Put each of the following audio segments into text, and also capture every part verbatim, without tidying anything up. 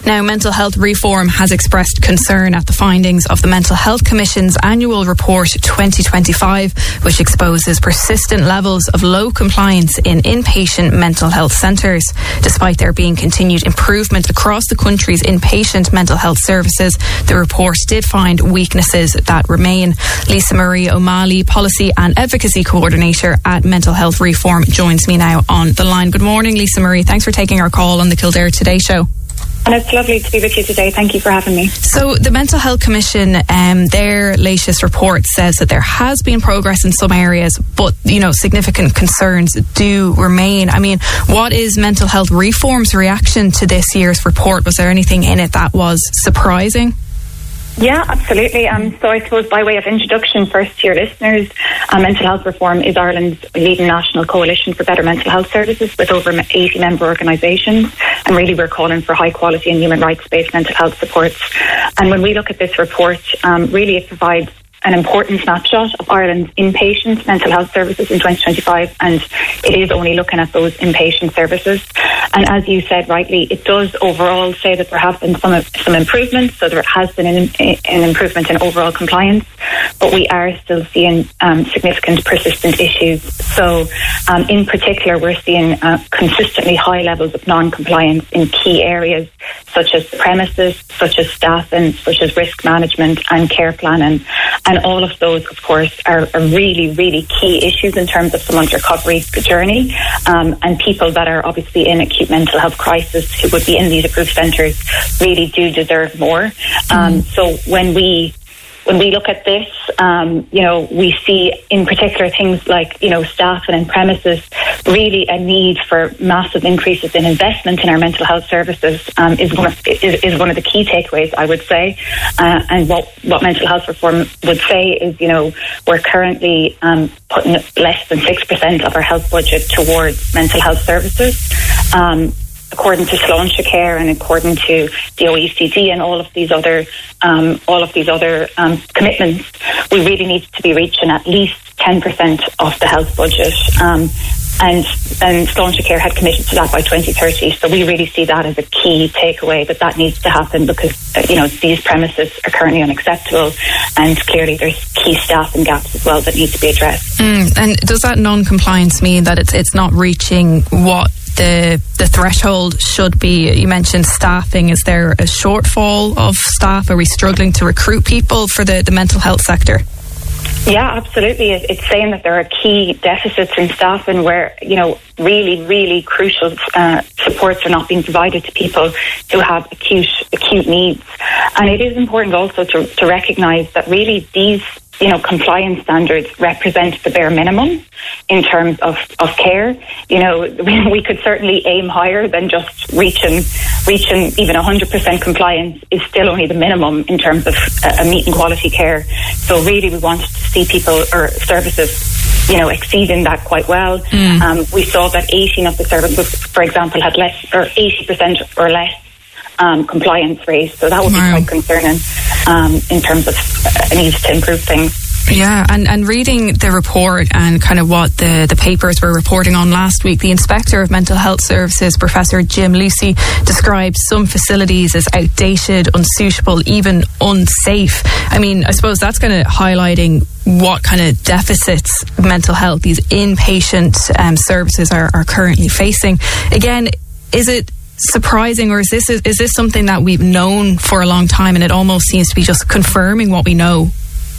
Now, Mental Health Reform has expressed concern at the findings of the Mental Health Commission's annual report twenty twenty-five, which exposes persistent levels of low compliance in inpatient mental health centres. Despite there being continued improvement across the country's inpatient mental health services, the report did find weaknesses that remain. Lisa Marie O'Malley, Policy and Advocacy Coordinator at Mental Health Reform, joins me now on the line. Good morning, Lisa Marie. Thanks for taking our call on the Kildare Today Show. And it's lovely to be with you today. Thank you for having me. So the Mental Health Commission, um, their latest report says that there has been progress in some areas, but, you know, significant concerns do remain. I mean, what is Mental Health Reform's reaction to this year's report? Was there anything in it that was surprising? Yeah, absolutely. Um, so I suppose by way of introduction first to your listeners, uh, Mental Health Reform is Ireland's leading national coalition for better mental health services with over eighty member organisations. And really we're calling for high quality and human rights-based mental health supports. And when we look at this report, um, really it provides an important snapshot of Ireland's inpatient mental health services in twenty twenty-five, and it is only looking at those inpatient services. And as you said rightly, it does overall say that there have been some some improvements, so there has been an, an improvement in overall compliance, but we are still seeing um, significant persistent issues. So um, in particular, we're seeing uh, consistently high levels of non-compliance in key areas such as premises, such as staffing, such as risk management and care planning. And all of those, of course, are, are really, really key issues in terms of someone's recovery journey. Um, and people that are obviously in acute mental health crisis who would be in these approved centres really do deserve more. Um, mm. So when we When we look at this, um, you know, we see in particular things like, you know, staffing and premises, really a need for massive increases in investment in our mental health services um, is, one of, is, is one of the key takeaways, I would say. Uh, and what, what Mental Health Reform would say is, you know, we're currently um, putting less than six percent of our health budget towards mental health services. Um, according to Sláinte Care and according to the O E C D and all of these other um, all of these other um, commitments, we really need to be reaching at least ten percent of the health budget. Um, and and Sláinte Care had committed to that by twenty thirty. So we really see that as a key takeaway, that that needs to happen because, uh, you know, these premises are currently unacceptable, and clearly there's key staffing gaps as well that need to be addressed. Mm, and does that non-compliance mean that it's it's not reaching what the the threshold should be? You mentioned staffing. Is there a shortfall of staff? Are we struggling to recruit people for the, the mental health sector? Yeah, absolutely. It's saying that there are key deficits in staffing where, you know, really, really crucial uh, supports are not being provided to people who have acute acute needs. And it is important also to, to recognise that really these, you know, compliance standards represent the bare minimum in terms of, of care. You know, we, we could certainly aim higher than just reaching reaching even one hundred percent compliance is still only the minimum in terms of a, a meeting quality care. So really we want to see people or services, you know, exceeding that quite well. Mm. Um, we saw that eighteen of the services, for example, had less or eighty percent or less Um, compliance rate, so that would be wow. quite concerning um, in terms of uh, needs to improve things. Yeah, and, and reading the report and kind of what the, the papers were reporting on last week, the Inspector of Mental Health Services, Professor Jim Lucy, described some facilities as outdated, unsuitable, even unsafe. I mean, I suppose that's kind of highlighting what kind of deficits mental health, these inpatient um, services are, are currently facing. Again, is it surprising, or is this is this something that we've known for a long time and it almost seems to be just confirming what we know?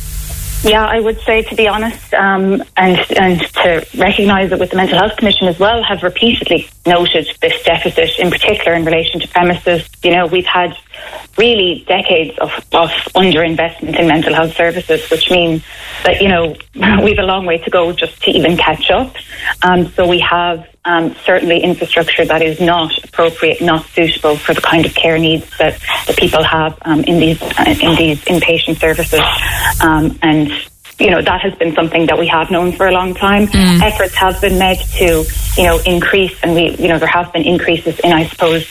Yeah, I would say, to be honest, um, and and to recognise it with the Mental Health Commission as well, have repeatedly noted this deficit, in particular in relation to premises. You know, we've had really decades of, of underinvestment in mental health services, which means that, you know, we've a long way to go just to even catch up. Um, so we have um, certainly infrastructure that is not appropriate, not suitable for the kind of care needs that, that people have um, in these uh, in these inpatient services. Um, and you know, that has been something that we have known for a long time. Mm. Efforts have been made to, you know, increase, and we, you know, there have been increases in, I suppose,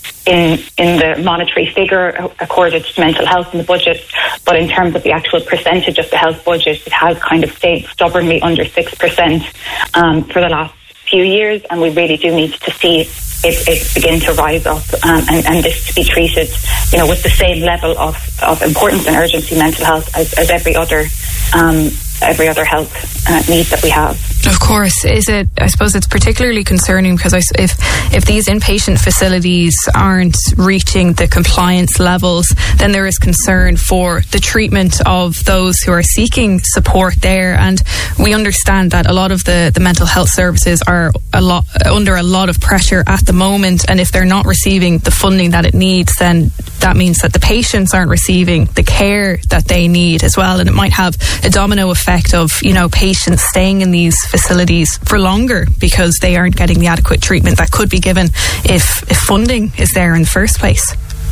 in in the monetary figure accorded to mental health in the budget, but in terms of the actual percentage of the health budget, it has kind of stayed stubbornly under six percent um, for the last few years, and we really do need to see it, it begin to rise up um, and, and this to be treated, you know, with the same level of, of importance and urgency, mental health, as, as every other um, every other health uh, needs that we have. Of course. Is it, I suppose it's particularly concerning because I, if if these inpatient facilities aren't reaching the compliance levels, then there is concern for the treatment of those who are seeking support there. And we understand that a lot of the, the mental health services are a lot under a lot of pressure at the moment, and if they're not receiving the funding that it needs, then that means that the patients aren't receiving the care that they need as well, and it might have a domino effect of, you know, patients staying in these facilities for longer because they aren't getting the adequate treatment that could be given if, if funding is there in the first place.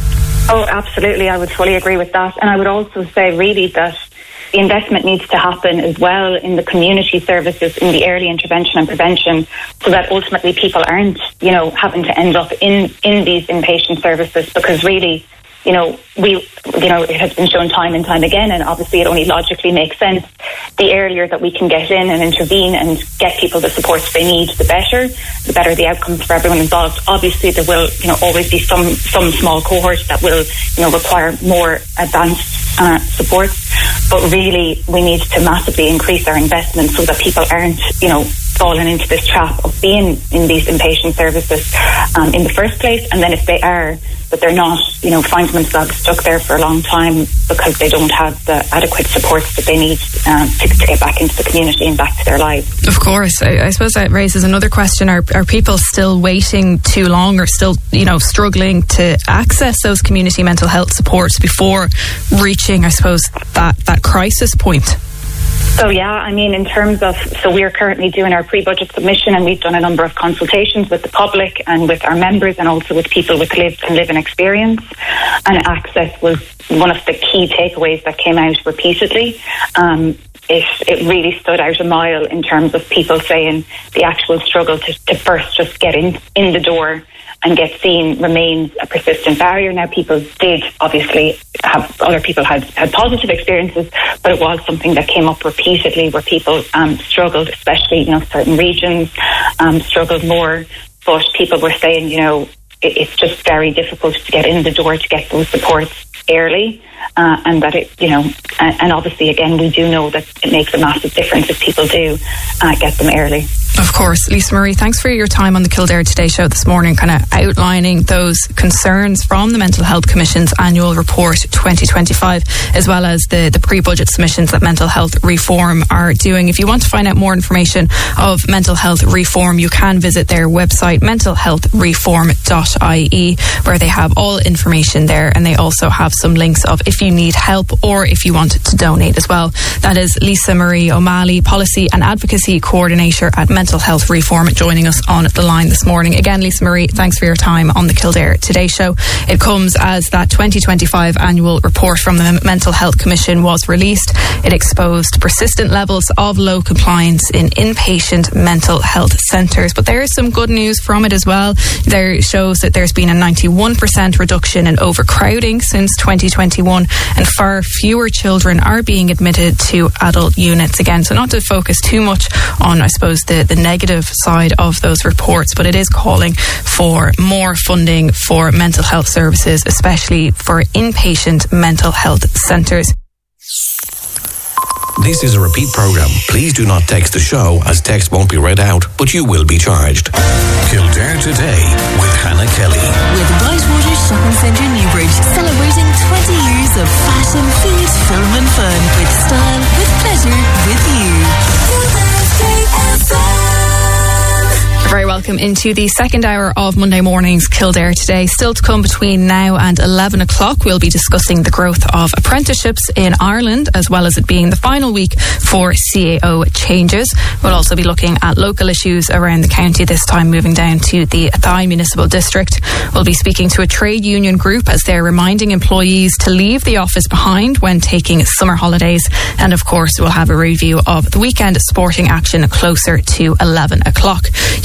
Oh, absolutely. I would fully agree with that. And I would also say really that the investment needs to happen as well in the community services, in the early intervention and prevention, so that ultimately people aren't, you know, having to end up in, in these inpatient services, because really, you know, we, you know, it has been shown time and time again, and obviously it only logically makes sense. The earlier that we can get in and intervene and get people the supports they need, the better. The better the outcomes for everyone involved. Obviously, there will, you know, always be some some small cohort that will, you know, require more advanced uh, supports. But really, we need to massively increase our investment so that people aren't, you know, fallen into this trap of being in these inpatient services um, in the first place, and then if they are, that they're not, you know, finding themselves stuck there for a long time because they don't have the adequate supports that they need um, to, to get back into the community and back to their lives. Of course. I, I suppose that raises another question. Are, are people still waiting too long, or still, you know, struggling to access those community mental health supports before reaching, I suppose, that, that crisis point? So yeah, I mean, in terms of, so we're currently doing our pre-budget submission, and we've done a number of consultations with the public and with our members, and also with people with lived and living experience. And access was one of the key takeaways that came out repeatedly. Um, it, it really stood out a mile in terms of people saying the actual struggle to, to first just get in, in the door and get seen remains a persistent barrier. Now, people did obviously have, other people had, had positive experiences, but it was something that came up repeatedly where people um, struggled, especially, you know, certain regions um, struggled more. But people were saying, you know, it, it's just very difficult to get in the door to get those supports early. Uh, and that it, you know, and, and obviously, again, we do know that it makes a massive difference if people do uh, get them early. Of course. Lisa Marie, thanks for your time on the Kildare Today show this morning, kind of outlining those concerns from the Mental Health Commission's annual report twenty twenty-five, as well as the, the pre-budget submissions that Mental Health Reform are doing. If you want to find out more information of Mental Health Reform, you can visit their website, mental health reform dot I E, where they have all information there, and they also have some links of if you need help or if you want to donate as well. That is Lisa Marie O'Malley, Policy and Advocacy Coordinator at Mental Health Reform, joining us on the line this morning. Again, Lisa Marie, thanks for your time on the Kildare Today show. It comes as that twenty twenty-five annual report from the Mental Health Commission was released. It exposed persistent levels of low compliance in inpatient mental health centres. But there is some good news from it as well. There shows that there's been a ninety-one percent reduction in overcrowding since twenty twenty-one, and far fewer children are being admitted to adult units again. So not to focus too much on, I suppose, the, the negative side of those reports, but it is calling for more funding for mental health services, especially for inpatient mental health centres. This is a repeat program. Please do not text the show, as text won't be read out, but you will be charged. Kildare Today with Hannah Kelly. With Whitewater Shopping Centre Newbridge, celebrating twenty years of fashion, food, film and fun. With style, with pleasure, with you. Very welcome into the second hour of Monday morning's Kildare Today. Still to come between now and eleven o'clock, we'll be discussing the growth of apprenticeships in Ireland, as well as it being the final week for C A O changes. We'll also be looking at local issues around the county, this time moving down to the Athy Municipal District. We'll be speaking to a trade union group as they're reminding employees to leave the office behind when taking summer holidays. And of course, we'll have a review of the weekend sporting action closer to eleven o'clock. You can have your say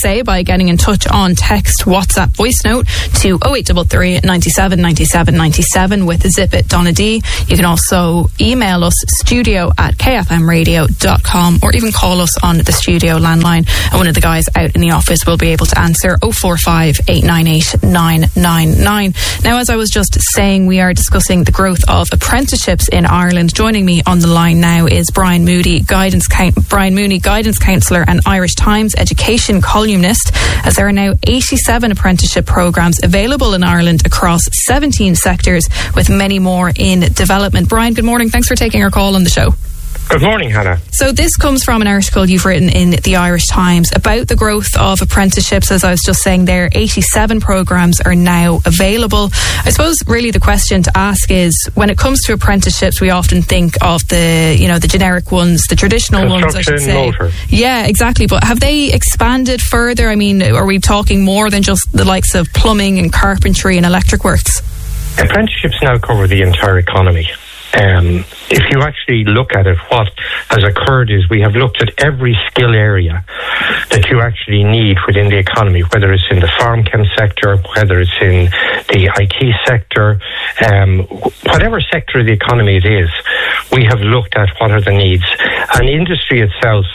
say by getting in touch on text, WhatsApp, voice note to oh eight three three, nine seven, nine seven, nine seven with Zip It Donna D. You can also email us studio at k f m radio dot com or even call us on the studio landline, and one of the guys out in the office will be able to answer oh four five, eight nine eight, nine nine nine. Now, as I was just saying, we are discussing the growth of apprenticeships in Ireland. Joining me on the line now is Brian Mooney, guidance Brian Mooney, guidance counsellor and Irish Times education columnist, as there are now eighty-seven apprenticeship programmes available in Ireland across seventeen sectors, with many more in development. Brian, good morning. Thanks for taking our call on the show. Good morning, Hannah. So this comes from an article you've written in the Irish Times about the growth of apprenticeships. As I was just saying there, eighty-seven programmes are now available. I suppose really the question to ask is, when it comes to apprenticeships, we often think of the, you know, the generic ones, the traditional ones, I should say. Motor. Yeah, exactly. But have they expanded further? I mean, are we talking more than just the likes of plumbing and carpentry and electric works? Apprenticeships now cover the entire economy. Um, if you actually look at it, what has occurred is we have looked at every skill area that you actually need within the economy, whether it's in the farm chem sector, whether it's in the I T sector, um, whatever sector of the economy it is, we have looked at what are the needs. And industry itself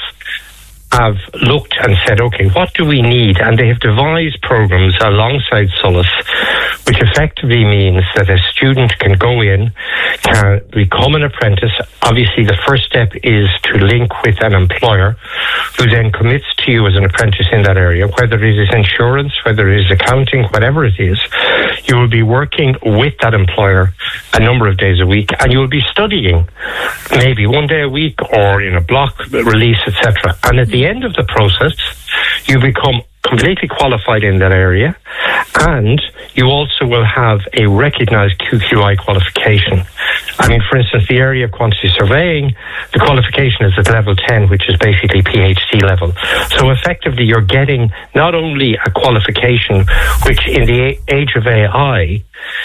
have looked and said, okay, what do we need? And they have devised programs alongside Solus, which effectively means that a student can go in, can become an apprentice. Obviously, the first step is to link with an employer who then commits to you as an apprentice in that area, whether it is insurance, whether it is accounting, whatever it is. You will be working with that employer a number of days a week, and you will be studying maybe one day a week or in a block release, et cetera. And at the end of the process, you become completely qualified in that area, and you also will have a recognised Q Q I qualification. I mean, for instance, the area of quantity surveying, the qualification is at level ten, which is basically PhD level. So effectively, you're getting not only a qualification, which in the age of A I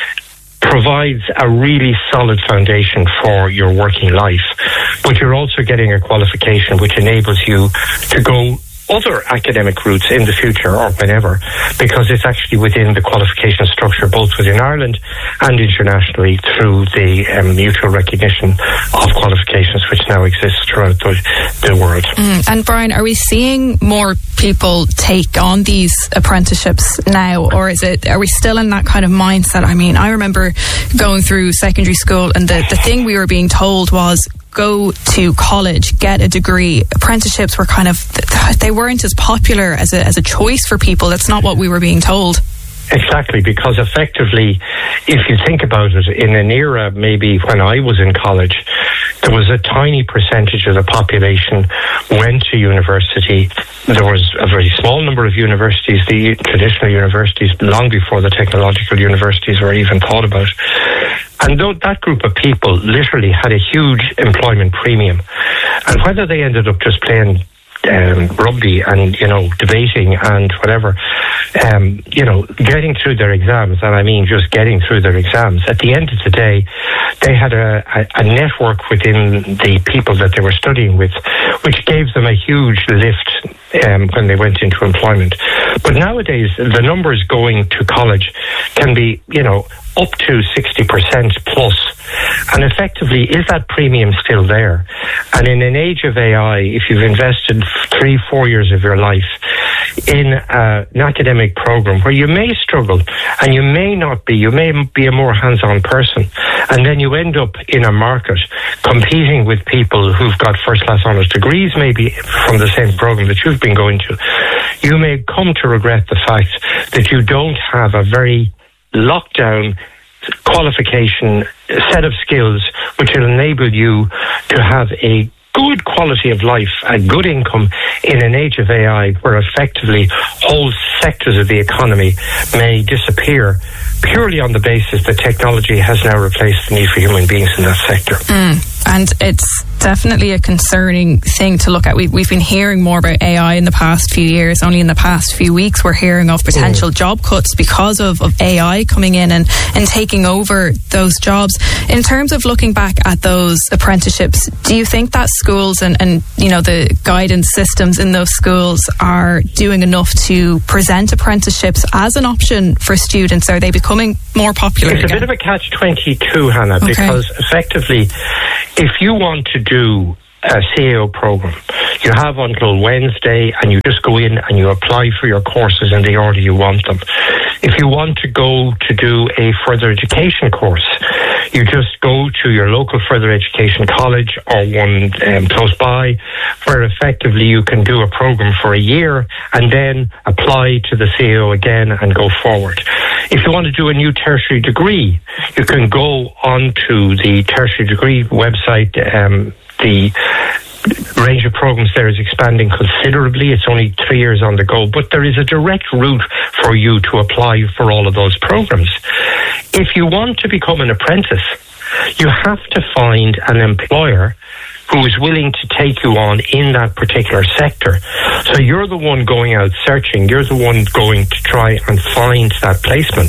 provides a really solid foundation for your working life, but you're also getting a qualification which enables you to go other academic routes in the future or whenever, because it's actually within the qualification structure both within Ireland and internationally through the um, mutual recognition of qualifications which now exists throughout the, the world. Mm. And Brian, are we seeing more people take on these apprenticeships now, or is it, are we still in that kind of mindset? I mean, I remember going through secondary school and the, the thing we were being told was, go to college, get a degree. Apprenticeships were kind of, they weren't as popular as a, as a choice for people. That's not what we were being told. Exactly, because effectively, if you think about it, in an era maybe when I was in college, there was a tiny percentage of the population went to university. There was a very small number of universities, the traditional universities, long before the technological universities were even thought about. And though that group of people literally had a huge employment premium, and whether they ended up just playing Um, rugby and, you know, debating and whatever, um, you know, getting through their exams, and I mean just getting through their exams, at the end of the day, they had a, a, a network within the people that they were studying with, which gave them a huge lift um, when they went into employment. But nowadays, the numbers going to college can be, you know, up to sixty percent plus. And effectively, is that premium still there? And in an age of A I, if you've invested three, four years of your life in uh, an academic program where you may struggle and you may not be, you may be a more hands-on person, and then you end up in a market competing with people who've got first-class honours degrees, maybe from the same program that you've been going to, you may come to regret the fact that you don't have a very lockdown qualification set of skills which will enable you to have a good quality of life, a good income in an age of A I where effectively whole sectors of the economy may disappear purely on the basis that technology has now replaced the need for human beings in that sector. Mm. And it's definitely a concerning thing to look at. We've, we've been hearing more about A I in the past few years. Only in the past few weeks we're hearing of potential mm. job cuts because of, of A I coming in and, and taking over those jobs. In terms of looking back at those apprenticeships, do you think that schools and, and you know the guidance systems in those schools are doing enough to present apprenticeships as an option for students? Are they becoming more popular? It's again? a bit of a catch twenty-two, Hannah, okay. because effectively, if you want to do a C A O program, you have until Wednesday and you just go in and you apply for your courses in the order you want them. If you want to go to do a further education course, you just go to your local further education college or one um, close by, where effectively you can do a program for a year and then apply to the C A O again and go forward. If you want to do a new tertiary degree, you can go onto the tertiary degree website. Um, the range of programs there is expanding considerably. It's only three years on the go, but there is a direct route for you to apply for all of those programs. If you want to become an apprentice, you have to find an employer who is willing to take you on in that particular sector. So you're the one going out searching, you're the one going to try and find that placement.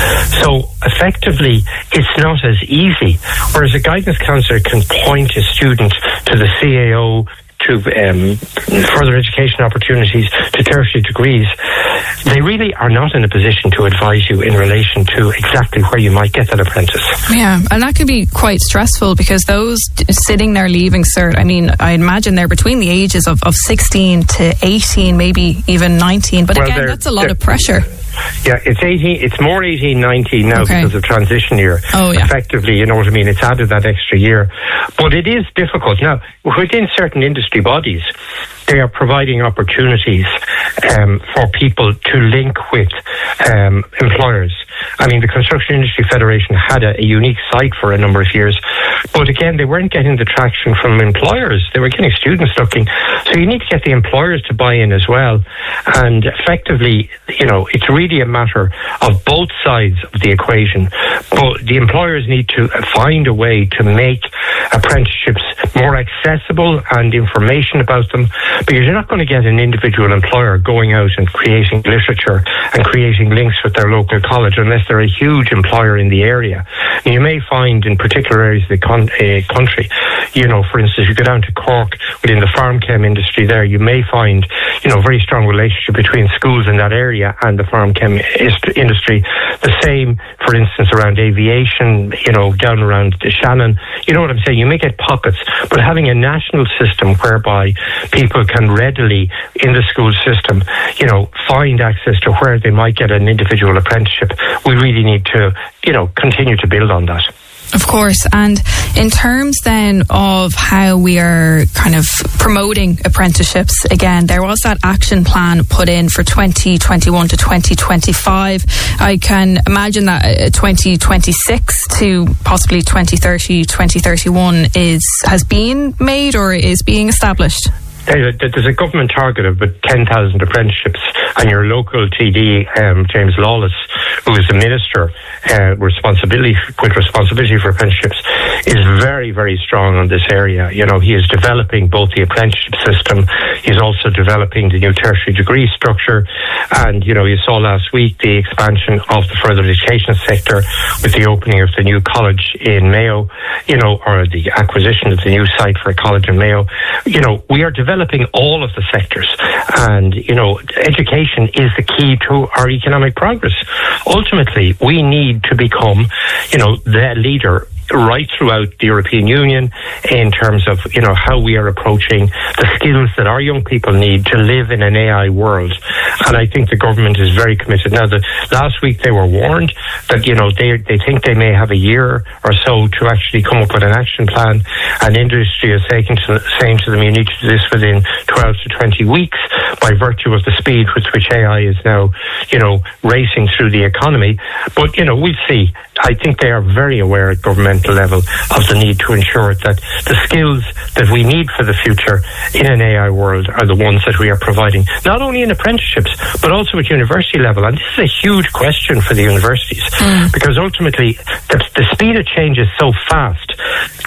So effectively, it's not as easy. Whereas a guidance counsellor can point a student to the C A O, to um, further education opportunities, to tertiary degrees, they really are not in a position to advise you in relation to exactly where you might get that apprentice. Yeah, and that can be quite stressful because those sitting there leaving cert, I mean, I imagine they're between the ages of, of sixteen to eighteen, maybe even nineteen, but well, again, that's a lot of pressure. Yeah, it's eighteen. It's more eighteen, nineteen now okay. because of transition year. Oh, yeah. Effectively, you know what I mean? It's added that extra year. But it is difficult. Now, within certain industry bodies, they are providing opportunities um, for people to link with um, employers. I mean, the Construction Industry Federation had a, a unique site for a number of years, but again, they weren't getting the traction from employers. They were getting students looking. So you need to get the employers to buy in as well. And effectively, you know, it's really a matter of both sides of the equation. But the employers need to find a way to make apprenticeships more accessible and information about them, because you're not going to get an individual employer going out and creating literature and creating links with their local college unless they're a huge employer in the area. And you may find in particular areas of the con- uh, country, you know, for instance, you go down to Cork within the farm chem industry there, you may find, you know, very strong relationship between schools in that area and the farm chem ist- industry. The same, for instance, around aviation, you know, down around the Shannon. You know what I'm saying? You may get pockets, but having a national system whereby people can readily, in the school system, you know, find access to where they might get an individual apprenticeship, we really need to, you know, continue to build on that. Of course. And in terms then of how we are kind of promoting apprenticeships, again, there was that action plan put in for twenty twenty-one to twenty twenty-five. I can imagine that twenty twenty-six to possibly twenty thirty, twenty thirty-one is has been made or is being established. There's a government target of about ten thousand apprenticeships, and your local T D, um, James Lawless, who is the minister uh, responsibility with responsibility for apprenticeships, is very, very strong on this area. You know, he is developing both the apprenticeship system, he's also developing the new tertiary degree structure, and, you know, you saw last week the expansion of the further education sector with the opening of the new college in Mayo, you know, or the acquisition of the new site for a college in Mayo. You know, we are developing developing all of the sectors, and you know, education is the key to our economic progress. Ultimately, we need to become, you know, the leader right throughout the European Union in terms of, you know, how we are approaching the skills that our young people need to live in an A I world. And I think the government is very committed. Now, the, last week they were warned that, you know, they they think they may have a year or so to actually come up with an action plan, and industry is saying to, saying to them, you need to do this within twelve to twenty weeks by virtue of the speed with which A I is now, you know, racing through the economy. But, you know, we'll see. I think they are very aware at governmental level of the need to ensure that the skills that we need for the future in an A I world are the ones that we are providing, not only in apprenticeships, but also at university level. And this is a huge question for the universities, mm. because ultimately the, the speed of change is so fast. Our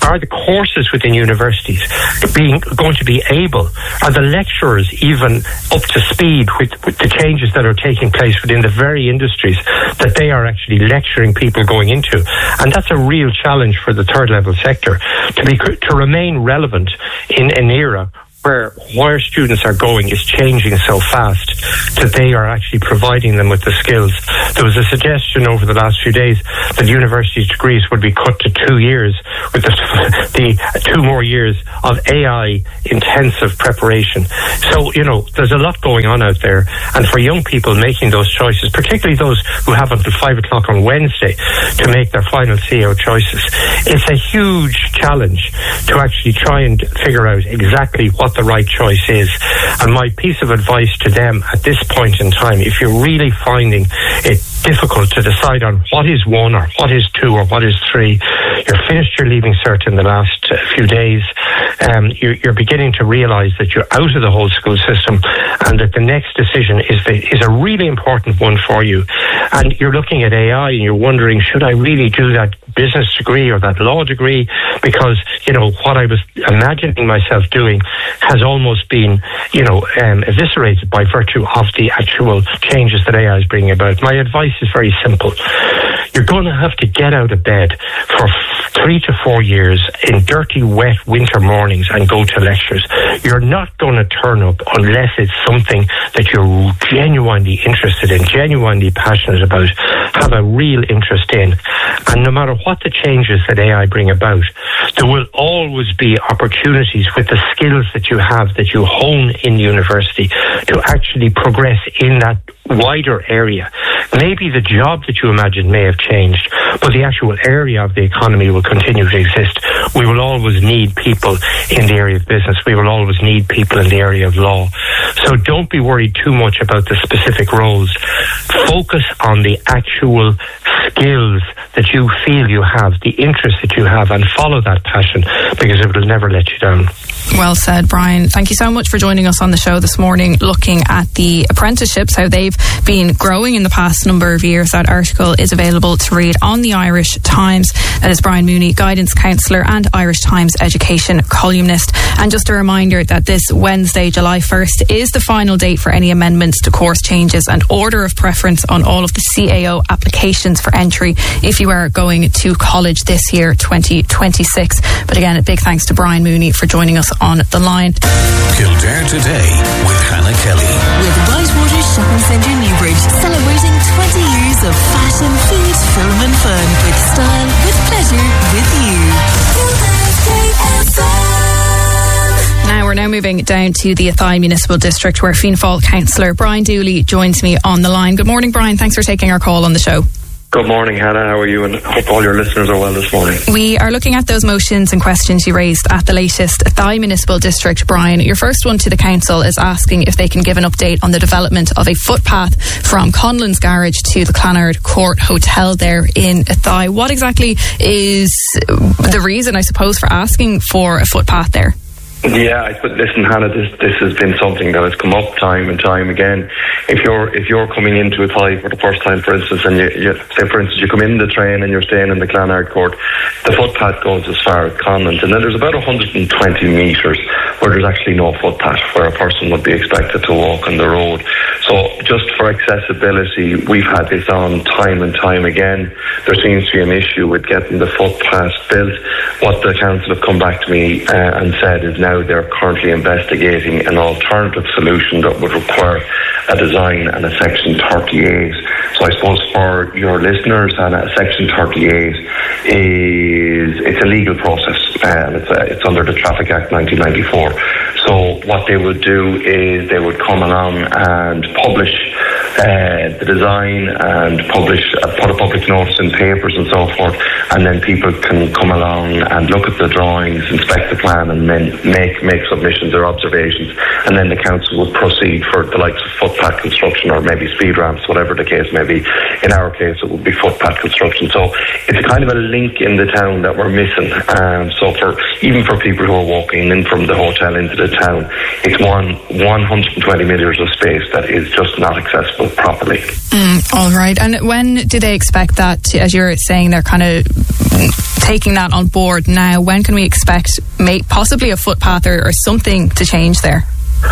are the courses within universities being going to be able, are the lecturers even up to speed with, with the changes that are taking place within the very industries that they are actually lecturing people going into? And that's a real challenge for the third level sector to be to remain relevant in an era where where students are going is changing so fast that they are actually providing them with the skills. There was a suggestion over the last few days that university degrees would be cut to two years with the, the two more years of A I intensive preparation. So, you know, there's a lot going on out there, and for young people making those choices, particularly those who have until five o'clock on Wednesday to make their final C E O choices, it's a huge challenge to actually try and figure out exactly what the right choice is. And my piece of advice to them at this point in time, if you're really finding it difficult to decide on what is one or what is two or what is three, you're finished your leaving cert in the last uh, few days, um, you're, you're beginning to realise that you're out of the whole school system and that the next decision is the, is a really important one for you. And you're looking at A I and you're wondering, should I really do that business degree or that law degree? Because, you know, what I was imagining myself doing has almost been, you know, um, eviscerated by virtue of the actual changes that A I is bringing about. My advice is very simple. You're going to have to get out of bed for three to four years in dirty, wet winter mornings and go to lectures. You're not going to turn up unless it's something that you're genuinely interested in, genuinely passionate about, have a real interest in. And no matter what the changes that A I bring about, there will always be opportunities with the skills that you have, that you hone in university, to actually progress in that wider area. Maybe the job that you imagine may have changed, but the actual area of the economy will continue to exist. We will always need people in the area of business. We will always need people in the area of law. So don't be worried too much about the specific roles. Focus on the actual skills that you feel you have, the interest that you have, and follow that passion, because it will never let you down. Well said, Brian. Thank you so much for joining us on the show this morning, looking at the apprenticeships, how they've been growing in the past number of years. That article is available to read on the Irish Times. That is Brian Mooney, guidance counsellor and Irish Times education columnist. And just a reminder that this Wednesday, July first, is the final date for any amendments to course changes and order of preference on all of the C A O applications for entry if you are going to college this year, twenty twenty-six. But again, a big thanks to Brian Mooney for joining us on the line. Kildare Today with Hannah Kelly. With Whitewater Shopping Centre Newbridge, celebrating twenty years of fashion, food, film and fun, with style, with pleasure, with you. Now we're now moving down to the Athy Municipal District, where Fianna Fáil councillor Brian Dooley joins me on the line. Good morning, Brian. Thanks for taking our call on the show. Good morning, Hannah. How are you? And I hope all your listeners are well this morning. We are looking at those motions and questions you raised at the latest Athy Municipal District. Brian, your first one to the council is asking if they can give an update on the development of a footpath from Conlon's Garage to the Clonard Court Hotel there in Athy. What exactly is the reason, I suppose, for asking for a footpath there? Yeah, I put listen, Hannah. This this has been something that has come up time and time again. If you're if you're coming into Athy for the first time, for instance, and you, you say, for instance, you come in the train and you're staying in the Clonard Court, the footpath goes as far as Conlon's, and then there's about one hundred twenty metres where there's actually no footpath, where a person would be expected to walk on the road. So, just for accessibility, we've had this on time and time again. There seems to be an issue with getting the footpath built. What the council have come back to me uh, and said is now Now they're currently investigating an alternative solution that would require a design and a section thirty-eight. So I suppose for your listeners, and a section thirty-eight is it's a legal process, and it's a, it's under the Traffic Act nineteen ninety-four. So what they would do is they would come along and publish uh, the design and publish uh, put a public notice in papers and so forth, and then people can come along and look at the drawings, inspect the plan, and then make make submissions or observations, and then the council would proceed for the likes of footpath construction or maybe speed ramps, whatever the case may be. In our case, it would be footpath construction. So it's a kind of a link in the town that we're missing. Um, so for even for people who are walking in from the hotel into the town, it's one one hundred twenty metres of space that is just not accessible accessible properly. Mm, all right. And when do they expect that, to, as you're saying, they're kind of taking that on board now, when can we expect may, possibly a footpath or, or something to change there?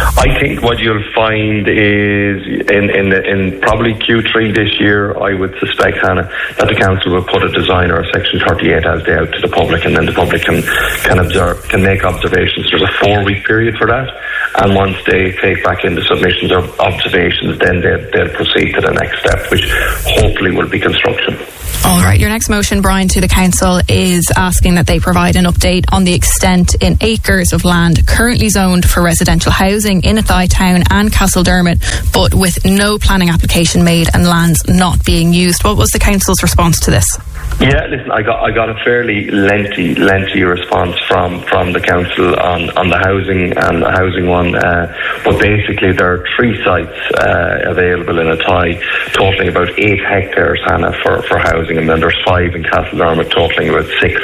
I think what you'll find is in, in in probably Q three this year, I would suspect, Hannah, that the council will put a design or a Section thirty-eight as day out to the public, and then the public can can observe, can make observations. There's a four week period for that, and once they take back in the submissions or observations, then they'll, they'll proceed to the next step, which hopefully will be construction. All right. Your next motion, Brian, to the council is asking that they provide an update on the extent in acres of land currently zoned for residential housing in Athy Town and Castledermot, but with no planning application made and lands not being used. What was the council's response to this? Yeah, listen, I got I got a fairly lengthy, lengthy response from, from the council on, on the housing and the housing one. Uh, but basically, there are three sites uh, available in Athy, totaling about eight hectares, Hannah, for, for housing, and then there's five in Castledermot, totaling about six.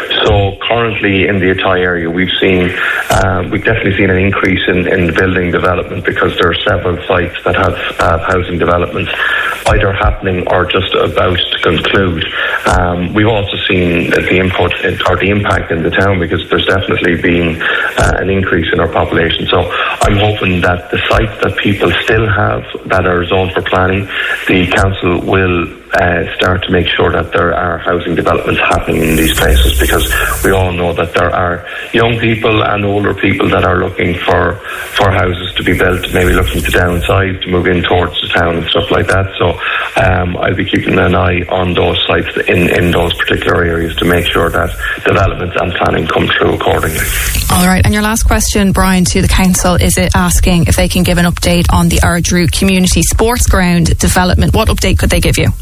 So currently in the Athy area, we've seen uh, we've definitely seen an increase in, in building development, because there are several sites that have uh, housing developments either happening or just about to conclude. Um, we've also seen the input in, or the impact in the town, because there's definitely been uh, an increase in our population. So I'm hoping that the sites that people still have that are zoned for planning, the council will Uh, start to make sure that there are housing developments happening in these places, because we all know that there are young people and older people that are looking for for houses to be built, maybe looking to downsize, to move in towards the town and stuff like that. So um, I'll be keeping an eye on those sites in, in those particular areas to make sure that developments and planning come through accordingly. All right. And your last question, Brian, to the council, is it asking if they can give an update on the Ardrew Community Sports Ground development? What update could they give you?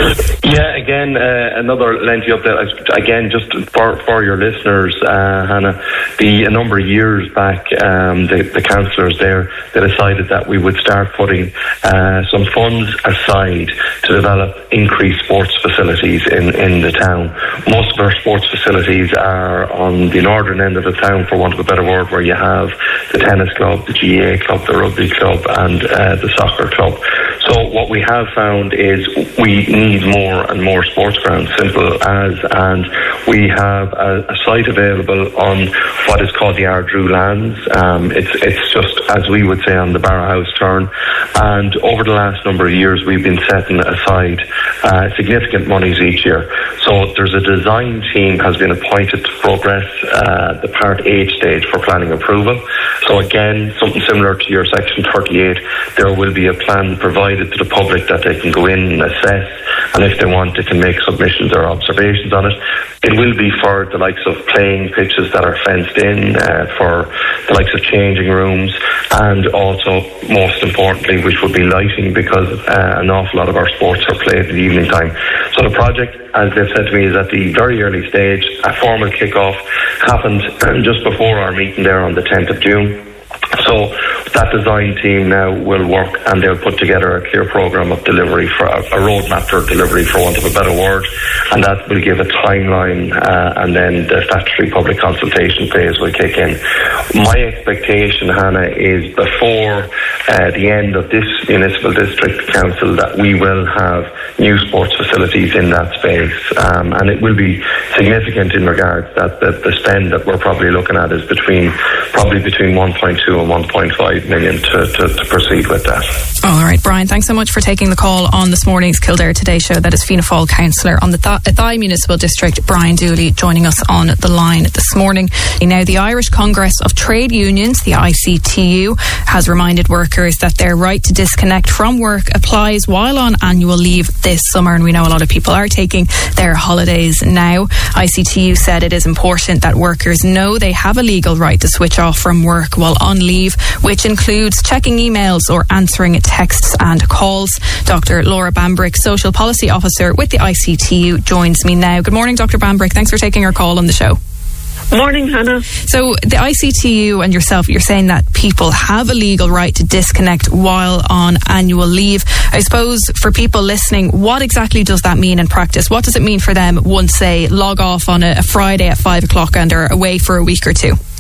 Yeah, again, uh, another lengthy update. Again, just for, for your listeners, uh, Hannah, the, a number of years back, um, the, the councillors there, they decided that we would start putting uh, some funds aside to develop increased sports facilities in, in the town. Most of our sports facilities are on the northern end of the town, for want of a better word, where you have the tennis club, the G A A club, the rugby club, and uh, the soccer club. So what we have found is we need more and more sports grounds, simple as, and we have a, a site available on what is called the Ardrew lands. Um, it's it's just, as we would say, on the Barrowhouse turn, and over the last number of years we've been setting aside uh, significant monies each year. So there's a design team has been appointed to progress uh, the Part H stage for planning approval. So again, something similar to your Section thirty-eight, there will be a plan provided to the public that they can go in and assess, and if they want, they can make submissions or observations on it. It will be for the likes of playing pitches that are fenced in, uh, for the likes of changing rooms, and also, most importantly, which would be lighting, because uh, an awful lot of our sports are played in the evening time. So the project, as they've said to me, is at the very early stage. A formal kick-off happened just before our meeting there on the tenth of June. So that design team now will work, and they'll put together a clear programme of delivery, for a, a roadmap for delivery, for want of a better word, and that will give a timeline, uh, and then the statutory public consultation phase will kick in. My expectation, Hannah, is before uh, the end of this municipal district council that we will have new sports facilities in that space, um, and it will be significant in regards that the, the spend that we're probably looking at is between probably between one point two and one point five million to, to, to proceed with that. All right, Brian, thanks so much for taking the call on this morning's Kildare Today show. That is Fianna Fáil councillor on the Athy Municipal District, Brian Dooley, joining us on the line this morning. Now, the Irish Congress of Trade Unions, the I C T U, has reminded workers that their right to disconnect from work applies while on annual leave this summer, and we know a lot of people are taking their holidays now. I C T U said it is important that workers know they have a legal right to switch off from work while on leave, which includes checking emails or answering texts and calls. Doctor Laura Bambrick, Social Policy Officer with the I C T U, joins me now. Good morning, Doctor Bambrick. Thanks for taking our call on the show. Morning, Hannah. So the I C T U and yourself, you're saying that people have a legal right to disconnect while on annual leave. I suppose for people listening, what exactly does that mean in practice? What does it mean for them once they log off on a, a Friday at five o'clock and are away for a week or two?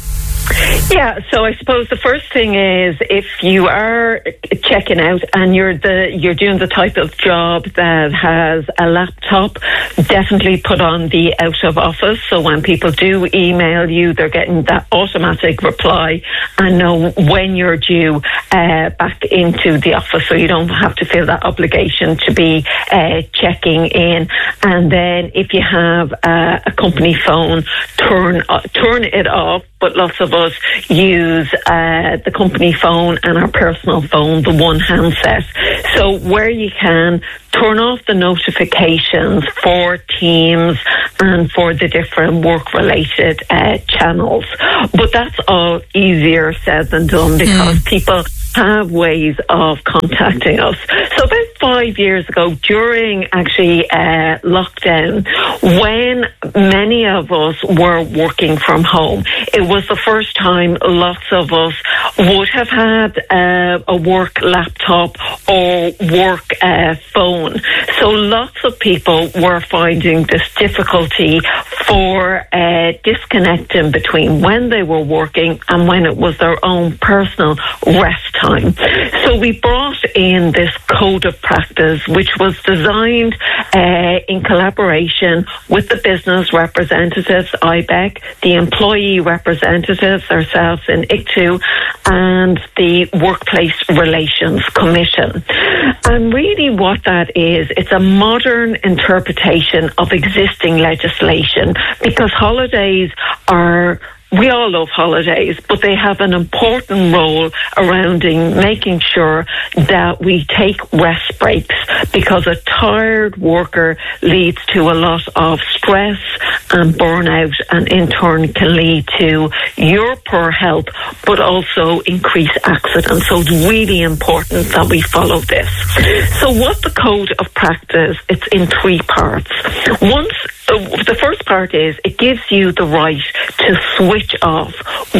Yeah, so I suppose the first thing is if you are checking out and you're the you're doing the type of job that has a laptop, definitely put on the out of office. So when people do email you, they're getting that automatic reply and know when you're due uh, back into the office, so you don't have to feel that obligation to be uh, checking in. And then if you have uh, a company phone, turn uh, turn it off. But lots of us use uh, the company phone and our personal phone, the one handset. So where you can, turn off the notifications for Teams and for the different work-related uh, channels. But that's all easier said than done, because mm. people have ways of contacting us. So about five years ago, during actually uh, lockdown, when many of us were working from home, it was the first time lots of us would have had uh, a work laptop or work uh, phone. So lots of people were finding this difficulty for uh, disconnecting between when they were working and when it was their own personal rest time. So we brought in this code of practice, which was designed uh, in collaboration with the business representatives, I B E C, the employee representatives, ourselves in I C T U, and the Workplace Relations Commission. And really what that is, it's a modern interpretation of existing legislation, because holidays are... We all love holidays, but they have an important role around in making sure that we take rest breaks, because a tired worker leads to a lot of stress and burnout, and in turn can lead to your poor health, but also increase accidents. So it's really important that we follow this. So what the code of practice, it's in three parts. Once the first part is it gives you the right to switch off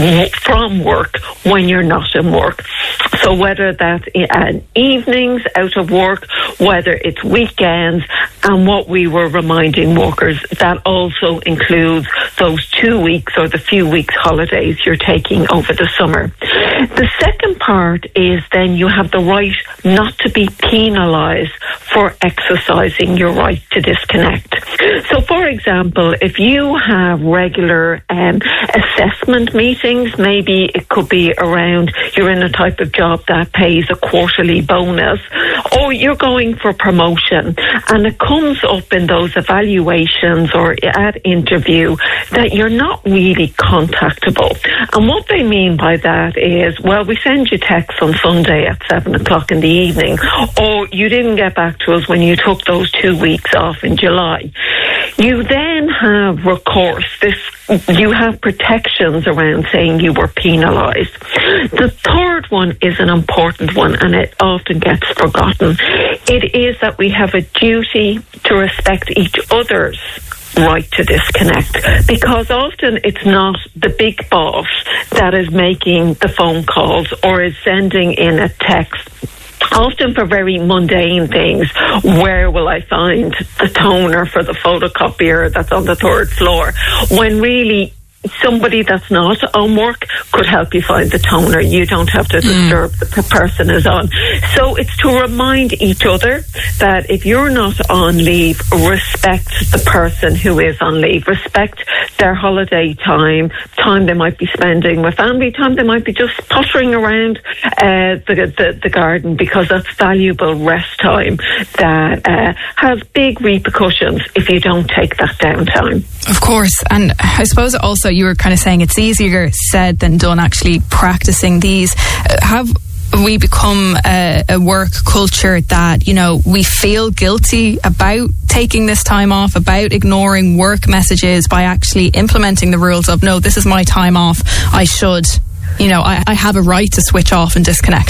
from work when you're not in work. So whether that's in evenings out of work, whether it's weekends, and what we were reminding workers, that also includes those two weeks or the few weeks holidays you're taking over the summer. The second part is then you have the right not to be penalised for exercising your right to disconnect. So for example, if you have regular um, assessment meetings, maybe it could be around you're in a type of job that pays a quarterly bonus, or you're going for promotion, and it comes up in those evaluations or at interview that you're not really contactable. And what they mean by that is, well, we send you texts on Sunday at seven o'clock in the evening, or you didn't get back to us when you took those two weeks off in July. You then have recourse. This, you have protections around saying you were penalised. The third one is an important one, and it often gets forgotten. It is that we have a duty to respect each other's right to disconnect, because often it's not the big boss that is making the phone calls or is sending in a text. Often for very mundane things, where will I find the toner for the photocopier that's on the third floor, when really somebody that's not on work could help you find the toner. You don't have to disturb mm. the person is on. So it's to remind each other that if you're not on leave, respect the person who is on leave. Respect their holiday time, time they might be spending with family, time they might be just pottering around uh, the, the, the garden, because that's valuable rest time that uh, has big repercussions if you don't take that downtime. Of course. And I suppose also you were kind of saying it's easier said than done actually practicing these. Have we become a, a work culture that, you know, we feel guilty about taking this time off, about ignoring work messages by actually implementing the rules of, no, this is my time off, I should, you know, I, I have a right to switch off and disconnect?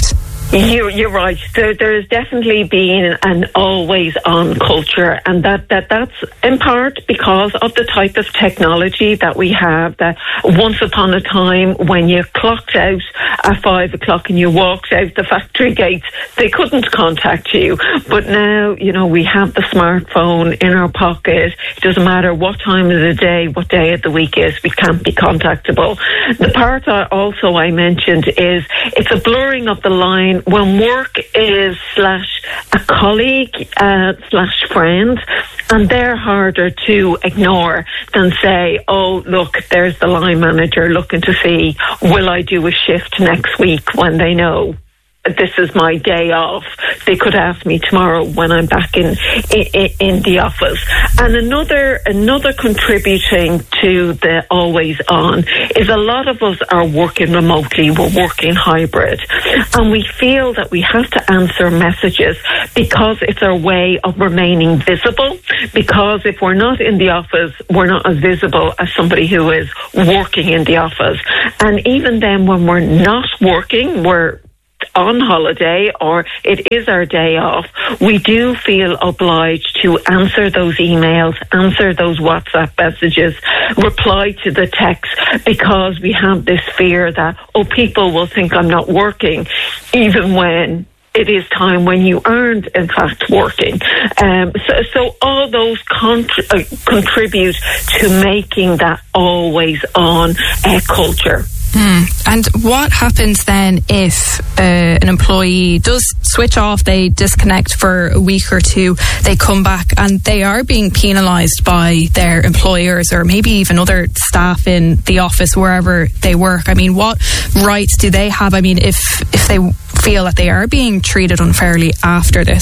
You're, you're right. There, there's definitely been an always-on culture, and that, that that's in part because of the type of technology that we have. That once upon a time, when you clocked out at five o'clock and you walked out the factory gates, they couldn't contact you. But now, you know, we have the smartphone in our pocket. It doesn't matter what time of the day, what day of the week is, we can't be contactable. The part I also I mentioned is it's a blurring of the line when work is slash a colleague uh, slash friend, and they're harder to ignore than say, oh, look, there's the line manager looking to see, will I do a shift next week, when they know this is my day off. They could ask me tomorrow when I'm back in in, in the office. And another another contributing to the always on is a lot of us are working remotely. We're working hybrid, and we feel that we have to answer messages because it's our way of remaining visible. Because if we're not in the office, we're not as visible as somebody who is working in the office. And even then, when we're not working, we're on holiday or it is our day off, we do feel obliged to answer those emails, answer those WhatsApp messages, reply to the text, because we have this fear that, oh, people will think I'm not working, even when it is time when you aren't, in fact, working. Um, so, so all those contr- uh, contribute to making that always on uh, culture. Hmm. And what happens then if uh, an employee does switch off, they disconnect for a week or two, they come back and they are being penalised by their employers or maybe even other staff in the office wherever they work? I mean, what rights do they have? I mean, if if they feel that they are being treated unfairly after this?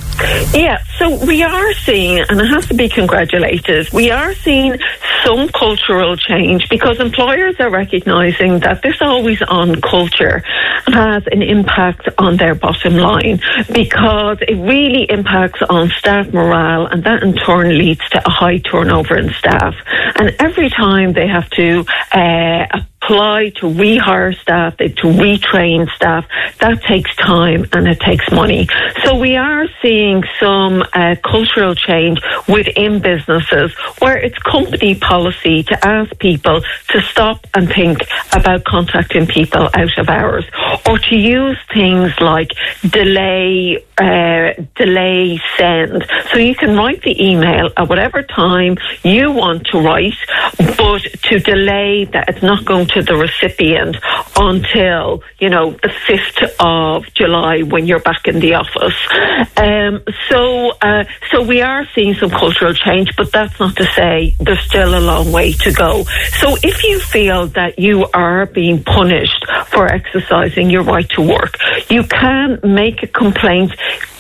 Yeah, so we are seeing, and it has to be congratulated, we are seeing some cultural change because employers are recognising that this always on culture has an impact on their bottom line, because it really impacts on staff morale, and that in turn leads to a high turnover in staff. And every time they have to uh, apply to rehire staff, to retrain staff, that takes time and it takes money. So we are seeing some uh, cultural change within businesses where it's company policy to ask people to stop and think about contacting people out of hours, or to use things like delay uh, delay send. So you can write the email at whatever time you want to write, but to delay that it's not going to the recipient until, you know, the fifth of July when you're back in the office. Um, so, uh, so we are seeing some cultural change, but that's not to say there's still a long way to go. So if you feel that you are being punished for exercising your right to work, you can make a complaint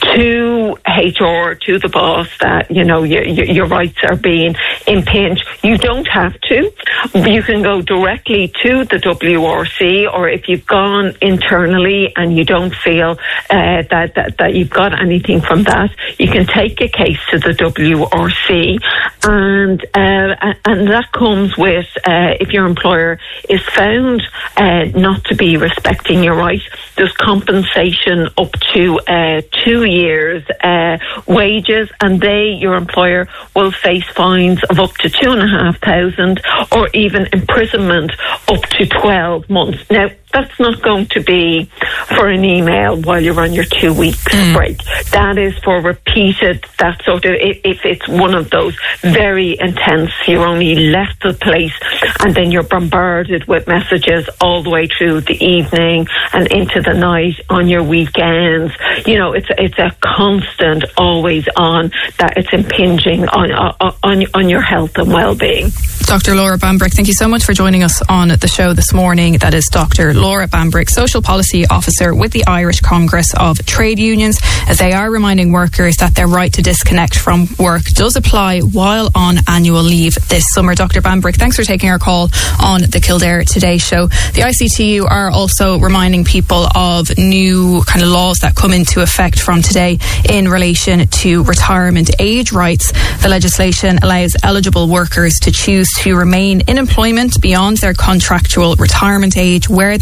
to H R, to the boss, that, you know, your, your rights are being impinged. You don't have to. You can go directly to the W R C, or if you've gone internally and you don't feel uh, that, that, that you've got anything from that, you can take a case to the W R C. And, uh, and that comes with, uh, if your employer is found uh, not to be respecting your rights, there's compensation up to uh, two years uh, wages, and they, your employer, will face fines of up to two and a half thousand, or even imprisonment up to twelve months. Now, that's not going to be for an email while you're on your two weeks mm. break. That is for repeated, that sort of, if it's one of those very intense, you're only left the place and then you're bombarded with messages all the way through the evening and into the night on your weekends. You know, it's it's a constant, always on, that it's impinging on on, on your health and well-being. Doctor Laura Bambrick, thank you so much for joining us on the show this morning. That is Doctor Laura Bambrick, Social Policy Officer with the Irish Congress of Trade Unions, as they are reminding workers that their right to disconnect from work does apply while on annual leave this summer. Doctor Bambrick, thanks for taking our call on the Kildare Today show. The I C T U are also reminding people of new kind of laws that come into effect from today in relation to retirement age rights. The legislation allows eligible workers to choose to remain in employment beyond their contractual retirement age, where that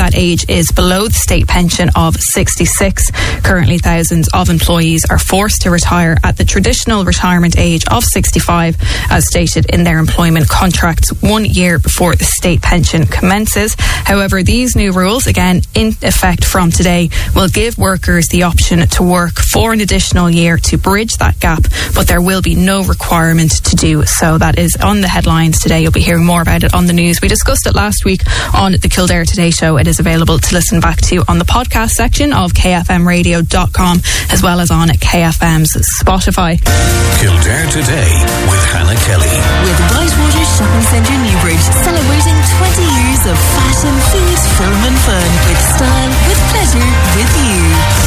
that age is below the state pension of sixty-six. Currently, thousands of employees are forced to retire at the traditional retirement age of sixty-five, as stated in their employment contracts one year before the state pension commences. However, these new rules, again in effect from today, will give workers the option to work for an additional year to bridge that gap, but there will be no requirement to do so. That is on the headlines today. You'll be hearing more about it on the news. We discussed it last week on the Kildare Today Show. It is available to listen back to on the podcast section of k f m radio dot com, as well as on K F M's Spotify. Kildare Today with Hannah Kelly. With Whitewater Shopping Centre Newbridge, celebrating twenty years of fashion, food, film and fun, with style, with pleasure, with you.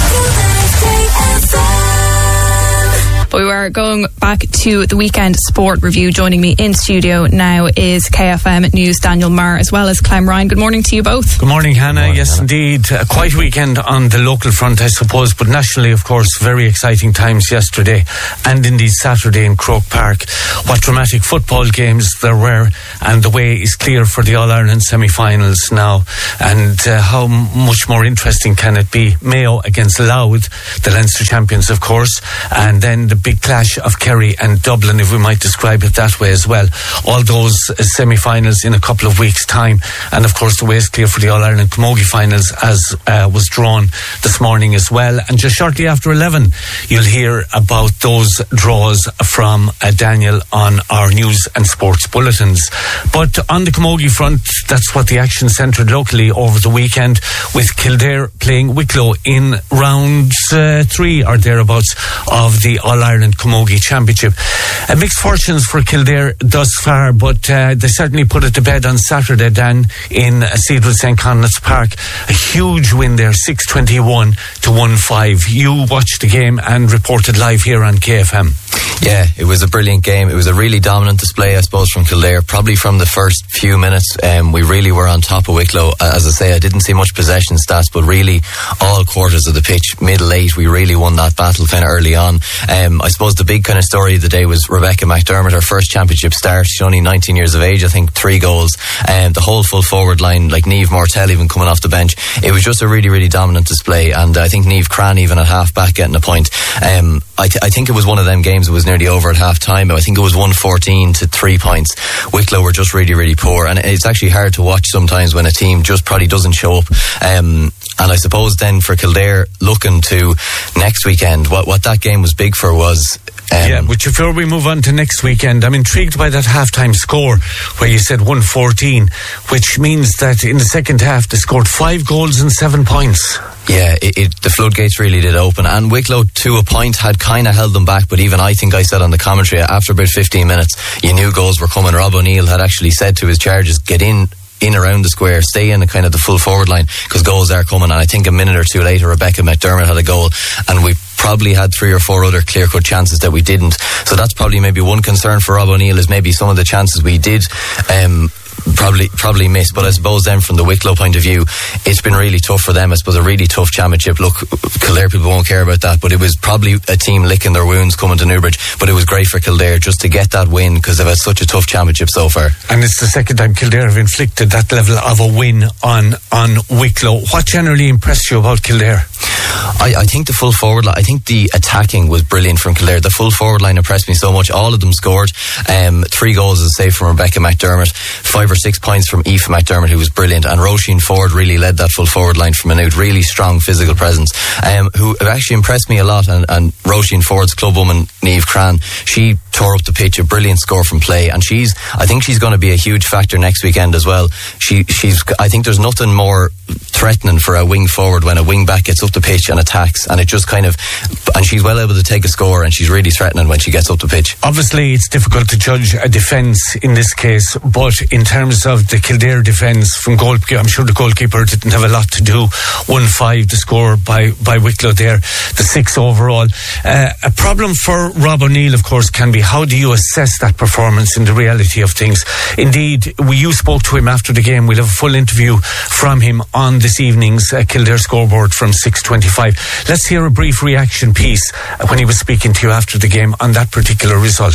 But we are going back to the weekend sport review. Joining me in studio now is K F M News Daniel Marr, as well as Clem Ryan. Good morning to you both. Good morning, Hannah. Morning, yes, Hannah. Indeed. A quiet weekend on the local front, I suppose, but nationally, of course, very exciting times yesterday and indeed Saturday in Croke Park. What dramatic football games there were, and the way is clear for the All-Ireland semi-finals now. And uh, how much more interesting can it be? Mayo against Louth, the Leinster champions, of course, and then the big clash of Kerry and Dublin, if we might describe it that way as well. All those uh, semi-finals in a couple of weeks' time, and of course the way is clear for the All-Ireland Camogie finals, as uh, was drawn this morning as well. And just shortly after eleven, you'll hear about those draws from uh, Daniel on our news and sports bulletins. But on the Camogie front, that's what the action centred locally over the weekend, with Kildare playing Wicklow in round uh, three or thereabouts of the All-Ireland Camogie Championship. Uh, mixed fortunes for Kildare thus far, but uh, they certainly put it to bed on Saturday, Dan, in uh, Cedarville Saint Conleth's Park. A huge win there, six twenty-one to one five. You watched the game and reported live here on K F M. Yeah, it was a brilliant game. It was a really dominant display, I suppose, from Kildare. Probably from the first few minutes, um, we really were on top of Wicklow. As I say, I didn't see much possession stats, but really all quarters of the pitch, middle eight, we really won that battle kind of early on. Um, I suppose the big kind of story of the day was Rebecca McDermott, her first championship start. She's only nineteen years of age, I think, three goals. Um, the whole full forward line, like Niamh Mortel even coming off the bench. It was just a really, really dominant display, and I think Niamh Cran even at half back getting a point. Um, I, th- I think it was one of them games that was nearly over at half time. I think it was one fourteen to three points. Wicklow were just really, really poor, and it's actually hard to watch sometimes when a team just probably doesn't show up. Um, and I suppose then for Kildare, looking to next weekend, what, what that game was big for was Um, yeah, but before we move on to next weekend, I'm intrigued by that half-time score where you said one fourteen, which means that in the second half they scored five goals and seven points. Yeah, it, it, the floodgates really did open, and Wicklow to a point had kind of held them back, but even I think I said on the commentary after about fifteen minutes you knew goals were coming. Rob O'Neill had actually said to his charges, get in in around the square, stay in the kind of the full forward line, because goals are coming. And I think a minute or two later Rebecca McDermott had a goal, and we probably had three or four other clear-cut chances that we didn't. So that's probably maybe one concern for Rob O'Neill, is maybe some of the chances we did um probably probably miss. But I suppose then from the Wicklow point of view, it's been really tough for them. I suppose a really tough championship. Look, Kildare people won't care about that, but it was probably a team licking their wounds coming to Newbridge. But it was great for Kildare just to get that win, because they've had such a tough championship so far. And it's the second time Kildare have inflicted that level of a win on on Wicklow. What generally impressed you about Kildare? I, I think the full forward line, I think the attacking was brilliant from Kildare. The full forward line impressed me so much. All of them scored. Um, three goals, as I say, from Rebecca McDermott. Five or six points from Aoife McDermott, who was brilliant. And Roisin Ford really led that full forward line from an out. Really strong physical presence. Um, who actually impressed me a lot. And, and Roisin Ford's clubwoman, Niamh Cran, she tore up the pitch. A brilliant score from play. And she's, I think she's going to be a huge factor next weekend as well. She, she's, I think there's nothing more threatening for a wing forward when a wing back gets up the pitch and attacks, and it just kind of, and she's well able to take a score, and she's really threatening when she gets up the pitch. Obviously it's difficult to judge a defence in this case, but in terms of the Kildare defence from goalkeeper, I'm sure the goalkeeper didn't have a lot to do. one five the score by, by Wicklow there, the six overall. Uh, a problem for Rob O'Neill, of course, can be how do you assess that performance in the reality of things. Indeed, we, you spoke to him after the game. We'll have a full interview from him on this evening's uh, Kildare scoreboard from six twenty-five. Let's hear a brief reaction piece when he was speaking to you after the game on that particular result.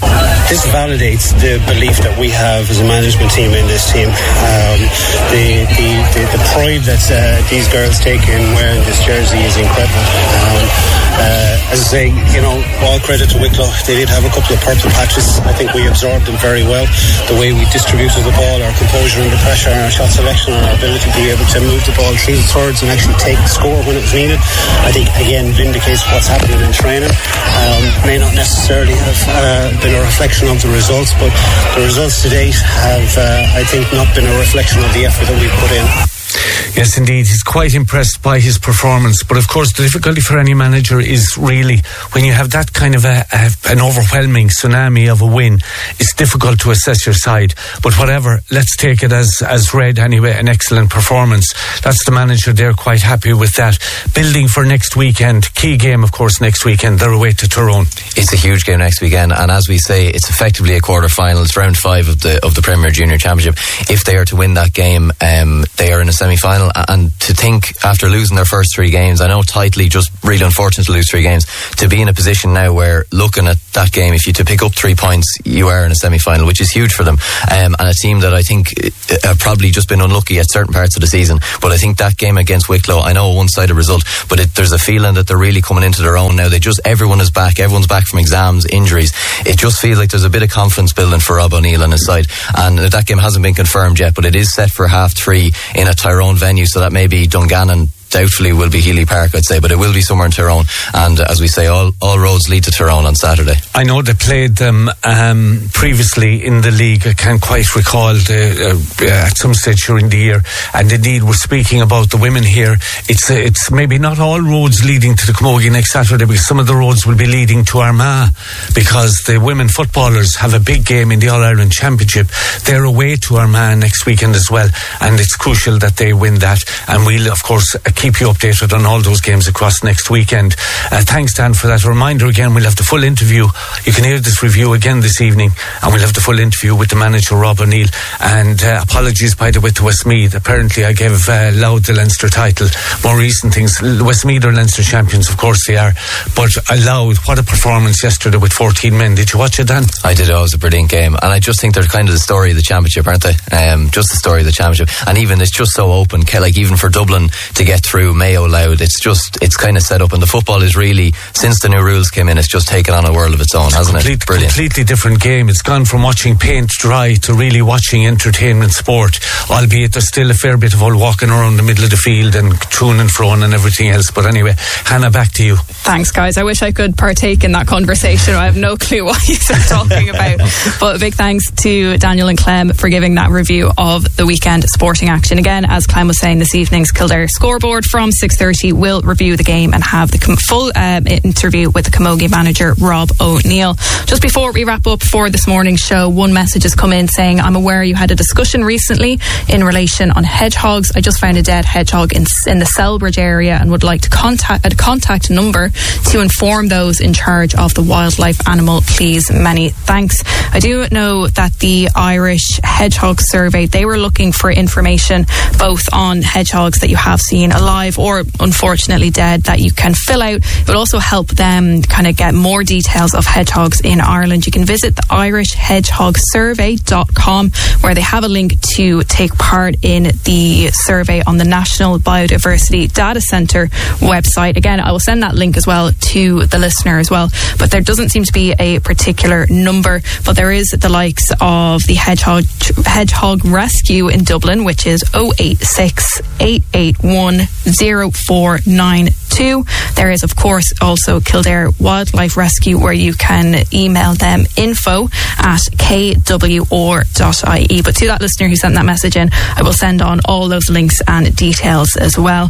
This validates the belief that we have as a management team in this team. Um, the, the, the, the pride that uh, these girls take in wearing this jersey is incredible. Um, uh, as I say, you know, all credit to Wicklow. They did have a couple of purple patches. I think we absorbed them very well. The way we distributed the ball, our composure under pressure, and our shot selection, and our ability to be able to move the ball through the thirds and actually take the score when it was needed, I think again vindicates what's happening in training. Um, may not necessarily have uh, been a reflection of the results, but the results to date have, uh, I think, not been a reflection of the effort that we've put in. Yes, indeed. He's quite impressed by his performance. But of course, the difficulty for any manager is really when you have that kind of a, a, an overwhelming tsunami of a win, it's difficult to assess your side. But whatever, let's take it as, as read anyway, an excellent performance. That's the manager there, quite happy with that. Building for next weekend. Key game, of course, next weekend. They're away to Tyrone. It's a huge game next weekend. And as we say, it's effectively a quarter-final. It's round five of the of the Premier Junior Championship. If they are to win that game, um, they are in a semi-final. And to think after losing their first three games, I know tightly, just really unfortunate to lose three games, to be in a position now where looking at that game, if you to pick up three points, you are in a semi-final, which is huge for them. Um, and a team that I think have probably just been unlucky at certain parts of the season. But I think that game against Wicklow, I know a one-sided result, but it, there's a feeling that they're really coming into their own now. They just, everyone is back, everyone's back from exams, injuries. It just feels like there's a bit of confidence building for Rob O'Neill and his side. And that game hasn't been confirmed yet, but it is set for half three in a Tyrone venue, so that may be Dungannon. Doubtfully will be Healy Park, I'd say, but it will be somewhere in Tyrone. And uh, as we say, all, all roads lead to Tyrone on Saturday. I know they played them um, previously in the league. I can't quite recall the, uh, at some stage during the year. And indeed, we're speaking about the women here. It's uh, it's maybe not all roads leading to the Camogie next Saturday, because some of the roads will be leading to Armagh, because the women footballers have a big game in the All-Ireland Championship. They're away to Armagh next weekend as well, and it's crucial that they win that. And we'll, of course, keep you updated on all those games across next weekend. Uh, thanks, Dan, for that. A reminder again, we'll have the full interview. You can hear this review again this evening, and we'll have the full interview with the manager, Rob O'Neill. And uh, apologies, by the way, to Westmeath. Apparently I gave uh, Louth the Leinster title. More recent things, Westmeath are Leinster champions, of course they are, but uh, Louth, what a performance yesterday with fourteen men. Did you watch it, Dan? I did. Oh, it was a brilliant game, and I just think they're kind of the story of the championship, aren't they? Um, just the story of the championship. And even it's just so open, like even for Dublin to get through Mayo, Louth, it's just, it's kind of set up, and the football is really, since the new rules came in, it's just taken on a world of its own, hasn't complete, it? Brilliant. Completely different game. It's gone from watching paint dry to really watching entertainment sport, albeit there's still a fair bit of all walking around the middle of the field and to and fro and everything else. But anyway, Hannah, back to you. Thanks, guys. I wish I could partake in that conversation. I have no clue what you're talking about. But a big thanks to Daniel and Clem for giving that review of the weekend sporting action. Again, as Clem was saying, this evening's Kildare scoreboard from six thirty will review the game and have the com- full um, interview with the Camogie manager, Rob O'Neill. Just before we wrap up for this morning's show, one message has come in saying, I'm aware you had a discussion recently in relation on hedgehogs. I just found a dead hedgehog in, in the Selbridge area and would like to contact a contact number to inform those in charge of the wildlife animal, please. Many thanks. I do know that the Irish Hedgehog Survey, they were looking for information both on hedgehogs that you have seen alive or unfortunately dead that you can fill out. It will also help them kind of get more details of hedgehogs in Ireland. You can visit the irish hedgehog survey dot com, where they have a link to take part in the survey on the National Biodiversity Data Centre website. Again, I will send that link as well to the listener as well, but there doesn't seem to be a particular number, but there is the likes of the Hedgehog Hedgehog Rescue in Dublin, which is oh eight six, eight eight one, oh four nine two. There is, of course, also Kildare Wildlife Rescue, where you can email them info at k w r dot i e. But to that listener who sent that message in, I will send on all those links and details as well.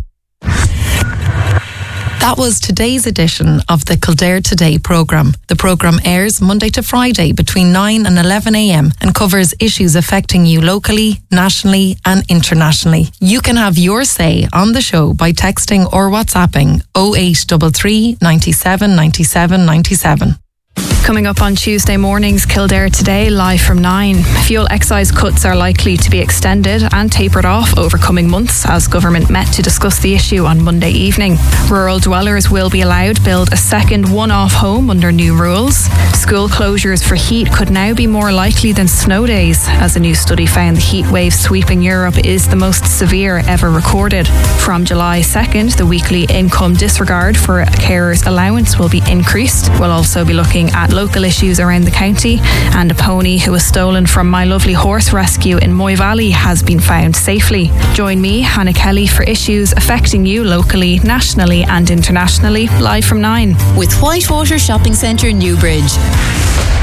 That was today's edition of the Kildare Today programme. The programme airs Monday to Friday between nine and eleven a m and covers issues affecting you locally, nationally and internationally. You can have your say on the show by texting or WhatsApping oh eight three three, nine seven, nine seven, nine seven. Coming up on Tuesday mornings, Kildare Today, live from nine. Fuel excise cuts are likely to be extended and tapered off over coming months as government met to discuss the issue on Monday evening. Rural dwellers will be allowed to build a second one-off home under new rules. School closures for heat could now be more likely than snow days, as a new study found the heat wave sweeping Europe is the most severe ever recorded. From July second, the weekly income disregard for a carer's allowance will be increased. We'll also be looking at local issues around the county, and a pony who was stolen from My Lovely Horse Rescue in Moy Valley has been found safely. Join me, Hannah Kelly, for issues affecting you locally, nationally and internationally, live from nine. With Whitewater Shopping Centre, Newbridge.